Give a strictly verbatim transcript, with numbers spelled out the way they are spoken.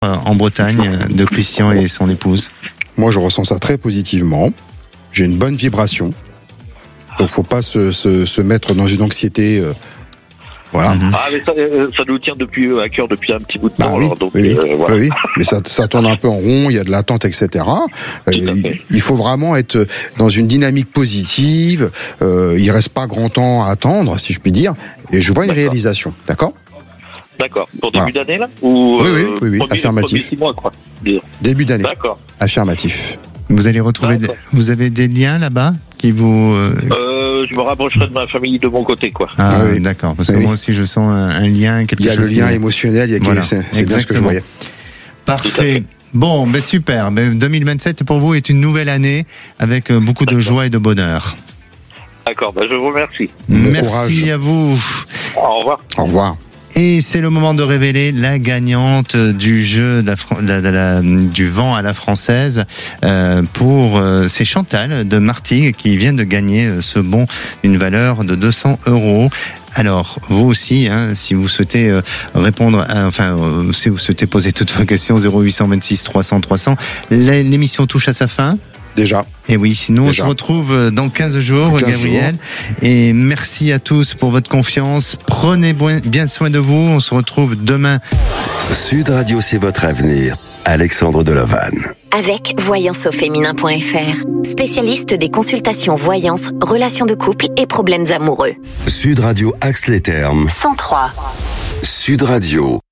en Bretagne de Christian et son épouse? Moi, je ressens ça très positivement. J'ai une bonne vibration. Donc, faut pas se, se, se mettre dans une anxiété. Euh, voilà. Mm-hmm. Ah, mais ça, ça nous tient depuis à cœur depuis un petit bout de temps. Bah oui, alors, donc, oui, euh, voilà. oui, mais ça, ça tourne un peu en rond. Il y a de l'attente, et cetera. Euh, il, il faut vraiment être dans une dynamique positive. Euh, il reste pas grand temps à attendre, si je puis dire. Et je vois une D'accord. réalisation. D'accord. D'accord. Pour début Voilà. d'année, là Ou, Oui, oui, euh, oui, oui. premier, Affirmatif. premier six mois, quoi. Disons. Début d'année. D'accord. Affirmatif. Vous allez retrouver, D'accord. vous avez des liens là-bas qui vous. Euh... Euh, je me rapprocherai de ma famille de mon côté, quoi. Ah, Ah oui. d'accord. Parce que Oui. moi aussi, je sens un, un lien, quelque Il y a chose. le lien qui... émotionnel. Il y a Voilà. c'est, c'est bien ce que je Exactement. voyais. Parfait. Bon, ben super. Ben deux mille vingt-sept pour vous est une nouvelle année avec beaucoup de joie et de bonheur. D'accord. Bah, je vous remercie. Bon Merci courage. à vous. Au revoir. Au revoir. Et c'est le moment de révéler la gagnante du jeu de la, Fran- de la- de la- du vent à la française. Euh, pour euh, c'est Chantal de Martigues qui vient de gagner euh, ce bon d'une valeur de deux cents euros. Alors, vous aussi, hein, si vous souhaitez euh, répondre, à, enfin, euh, si vous souhaitez poser toutes vos questions, zéro huit deux six trois cents trois cents. L'é- L'émission touche à sa fin. Déjà. Et oui, sinon Déjà. on se retrouve dans quinze jours, quinze Gabriel. Et merci à tous pour votre confiance. Prenez bien soin de vous. On se retrouve demain. Sud Radio, c'est votre avenir. Alexandre Delavanne. Avec voyance au féminin point f r, spécialiste des consultations voyance, relations de couple et problèmes amoureux. Sud Radio, axe les termes. cent trois. Sud Radio.